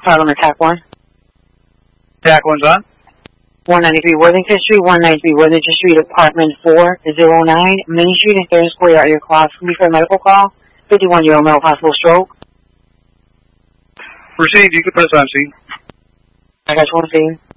card on attack 1. Attack 1's on. 193 Worthington Street, 193 Worthington Street, apartment 409, Main Street and 3rd Square. Are your calls for a medical call? 51-year-old male, possible stroke. Proceed, you can press on scene. I got you on scene.